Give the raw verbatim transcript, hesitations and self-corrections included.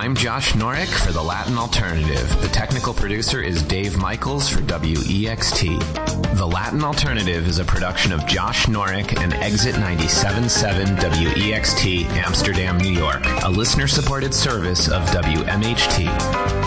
I'm Josh Norick for The Latin Alternative. The technical producer is Dave Michaels for W E X T. The Latin Alternative is a production of Josh Norick and Exit ninety-seven point seven W E X T, Amsterdam, New York, a listener-supported service of W M H T.